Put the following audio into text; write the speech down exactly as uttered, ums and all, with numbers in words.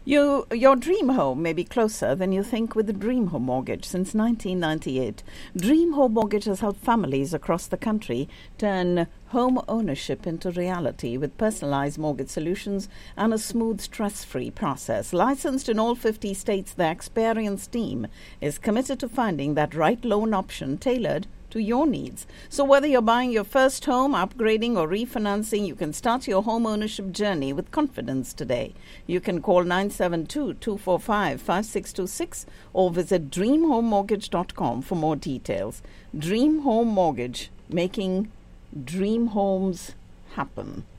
You, your dream home may be closer than you think with the Dream Home Mortgage. Since nineteen ninety-eight, Dream Home Mortgage has helped families across the country turn home ownership into reality with personalized mortgage solutions and a smooth, stress-free process. Licensed in all fifty states, the experienced team is committed to finding that right loan option tailored to your needs. So whether you're buying your first home, upgrading or refinancing, you can start your home ownership journey with confidence today. You can call nine seven two, two four five, five six two six or visit dream home mortgage dot com for more details. Dream Home Mortgage, making dream homes happen.